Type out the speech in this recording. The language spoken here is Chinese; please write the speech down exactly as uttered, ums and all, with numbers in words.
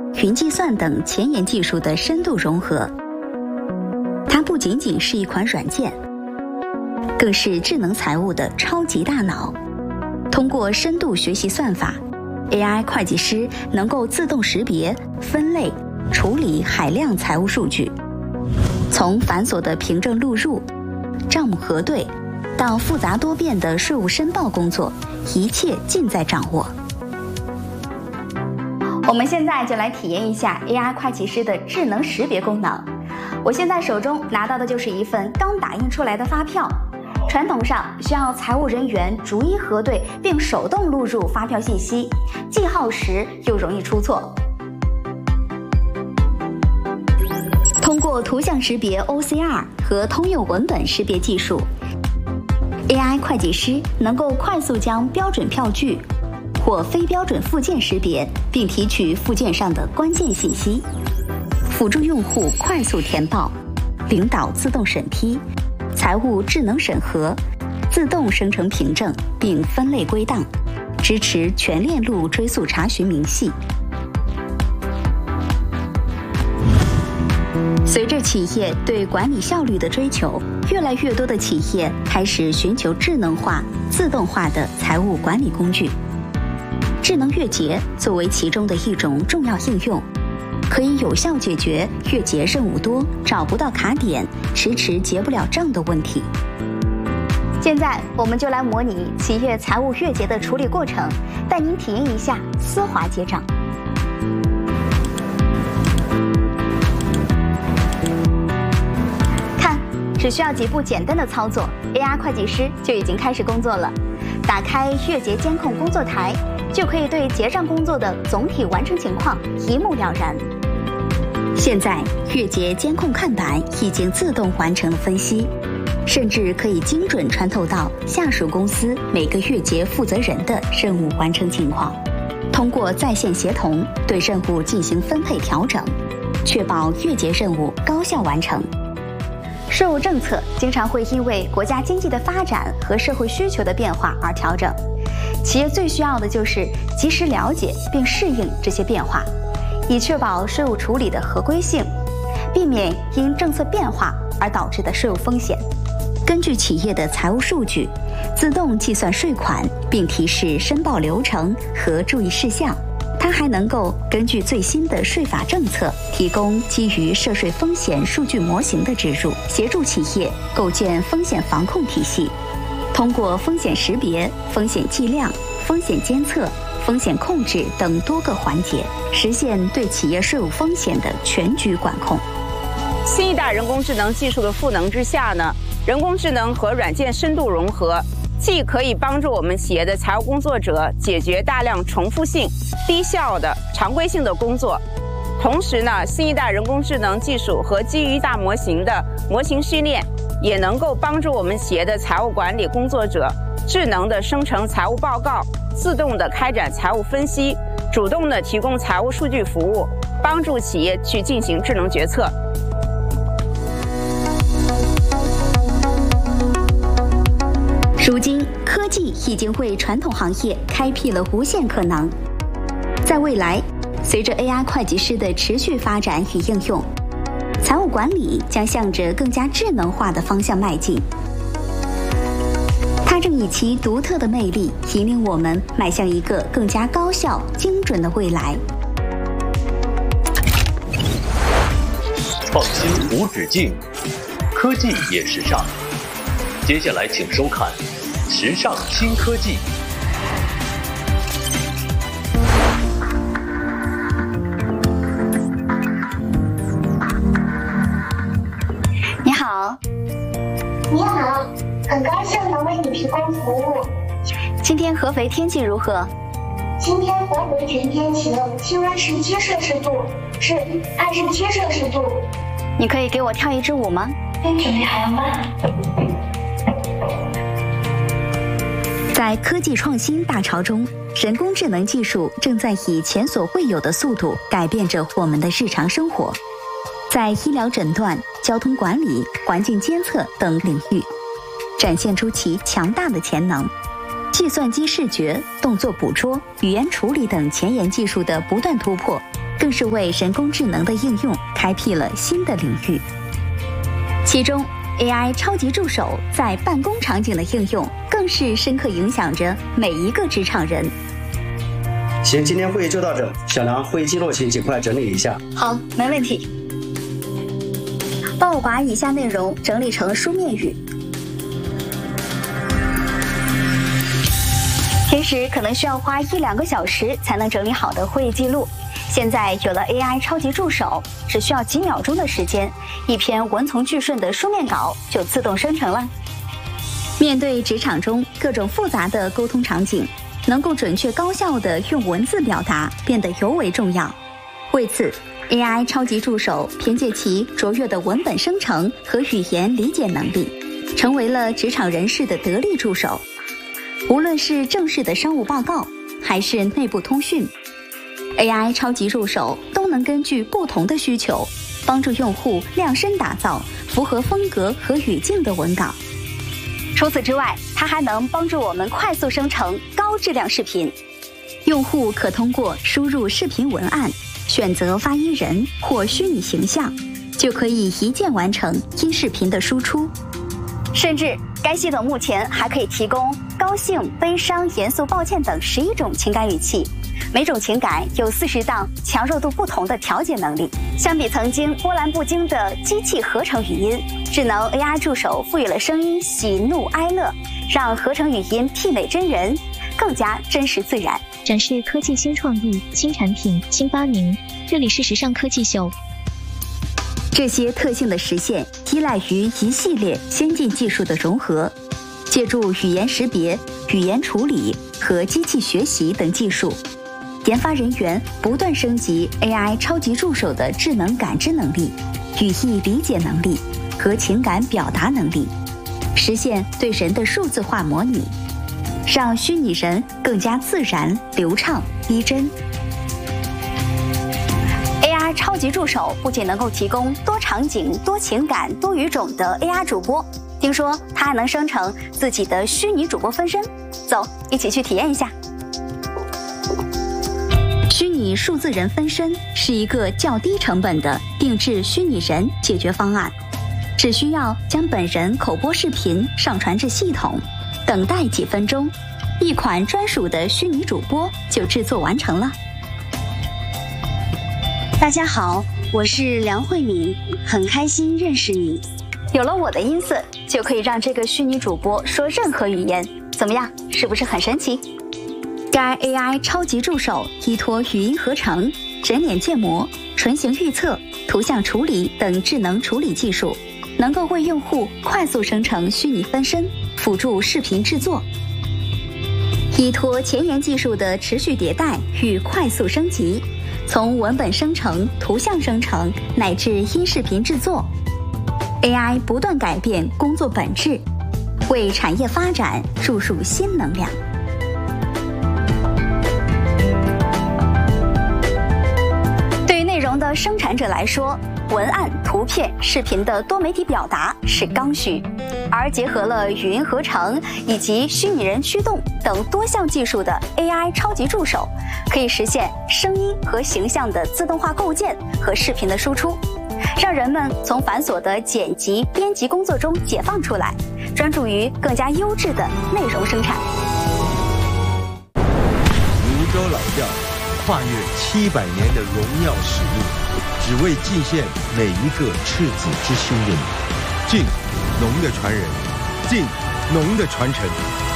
云计算等前沿技术的深度融合。它不仅仅是一款软件，更是智能财务的超级大脑。通过深度学习算法， A I 会计师能够自动识别、分类、处理海量财务数据，从繁琐的凭证录入、账目核对，到复杂多变的税务申报工作，一切尽在掌握。我们现在就来体验一下 A I 会计师的智能识别功能。我现在手中拿到的就是一份刚打印出来的发票。传统上需要财务人员逐一核对并手动录入发票信息，既耗时又容易出错。通过图像识别 O C R 和通用文本识别技术， A I 会计师能够快速将标准票据或非标准附件识别，并提取附件上的关键信息，辅助用户快速填报，领导自动审批，财务智能审核，自动生成凭证并分类归档，支持全链路追溯查询明细。随着企业对管理效率的追求，越来越多的企业开始寻求智能化、自动化的财务管理工具。智能月结作为其中的一种重要应用，可以有效解决月结任务多、找不到卡点、迟迟结不了账的问题。现在我们就来模拟企业财务月结的处理过程，带您体验一下丝滑结账。看，只需要几步简单的操作 ，A I 会计师就已经开始工作了。打开月结监控工作台，就可以对结账工作的总体完成情况一目了然。现在月结监控看板已经自动完成了分析，甚至可以精准穿透到下属公司每个月结负责人的任务完成情况，通过在线协同对任务进行分配调整，确保月结任务高效完成。税务政策经常会因为国家经济的发展和社会需求的变化而调整，企业最需要的就是及时了解并适应这些变化，以确保税务处理的合规性，避免因政策变化而导致的税务风险。根据企业的财务数据，自动计算税款，并提示申报流程和注意事项。它还能够根据最新的税法政策，提供基于涉税风险数据模型的植入，协助企业构建风险防控体系。通过风险识别、风险计量、风险监测、风险控制等多个环节，实现对企业税务风险的全局管控。 新一代人工智能技术的赋能之下呢，人工智能和软件深度融合，既可以帮助我们企业的财务工作者解决大量重复性、低效的常规性的工作，同时呢，新一代人工智能技术和基于大模型的模型训练，也能够帮助我们企业的财务管理工作者智能的生成财务报告，自动的开展财务分析，主动的提供财务数据服务，帮助企业去进行智能决策。 如今，科技已经为传统行业开辟了无限可能。在未来，随着 A I 会计师的持续发展与应用，财务管理将向着更加智能化的方向迈进。它正以其独特的魅力引领我们迈向一个更加高效、精准的未来。 创新无止境，科技也时尚。接下来请收看《时尚新科技》。 你好。 你好，很高兴能为你提供服务。 今天合肥天气如何？ 今天合肥全天晴，气温十七摄氏度，是二十七摄氏度。 你可以给我跳一支舞吗？ 准备好了吗？ 在科技创新大潮中，人工智能技术正在以前所未有的速度改变着我们的日常生活。在医疗诊断、交通管理、环境监测等领域，展现出其强大的潜能。计算机视觉、动作捕捉、语言处理等前沿技术的不断突破， 更是为人工智能的应用开辟了新的领域。其中 A I 超级助手在办公场景的应用，更是深刻影响着每一个职场人。 行，今天会议就到这。小梁，会议记录请尽快整理一下。 好，没问题。帮我把以下内容整理成书面语。平时可能需要花一两个小时才能整理好的会议记录，现在有了 A I 超级助手，只需要几秒钟的时间，一篇文从句顺的书面稿就自动生成了。面对职场中各种复杂的沟通场景，能够准确高效地用文字表达变得尤为重要。为此 A I 超级助手凭借其卓越的文本生成和语言理解能力，成为了职场人士的得力助手。无论是正式的商务报告，还是内部通讯， A I 超级助手都能根据不同的需求，帮助用户量身打造符合风格和语境的文稿。除此之外，它还能帮助我们快速生成高质量视频。用户可通过输入视频文案，选择发音人或虚拟形象，就可以一键完成音视频的输出。甚至该系统目前还可以提供高兴、悲伤、严肃、抱歉等十一种情感语气，每种情感有四十档强弱度不同的调节能力。相比曾经波澜不惊的机器合成语音，智能 A I 助手赋予了声音喜怒哀乐，让合成语音媲美真人，更加真实自然。 展示科技新创意、新产品、新发明，这里是时尚科技秀。 这些特性的实现依赖于一系列先进技术的融合，借助语言识别、语言处理和机器学习等技术，研发人员不断升级 A I 超级助手的智能感知能力、语义理解能力和情感表达能力，实现对人的数字化模拟，让虚拟人更加自然、流畅、逼真。A I 超级助手不仅能够提供多场景、多情感、多语种的 A I 主播，听说它还能生成自己的虚拟主播分身。走，一起去体验一下。虚拟数字人分身是一个较低成本的定制虚拟人解决方案，只需要将本人口播视频上传至系统，等待几分钟，一款专属的虚拟主播就制作完成了。大家好，我是梁慧敏，很开心认识你。有了我的音色，就可以让这个虚拟主播说任何语言，怎么样？是不是很神奇？该 A I 超级助手依托语音合成、人脸建模、唇形预测、图像处理等智能处理技术，能够为用户快速生成虚拟分身，辅助视频制作。依托前沿技术的持续迭代与快速升级，从文本生成、图像生成乃至音视频制作， A I 不断改变工作本质，为产业发展注入新能量。对于内容的生产者来说，文案、图片、视频的多媒体表达是刚需，而结合了语音合成以及虚拟人驱动等多项技术的 A I 超级助手，可以实现声音和形象的自动化构建和视频的输出，让人们从繁琐的剪辑、编辑工作中解放出来，专注于更加优质的内容生产。 泸州老窖跨越七百年的荣耀使命，只为祭献每一个赤子之心的你。敬农的传人，敬农的传承。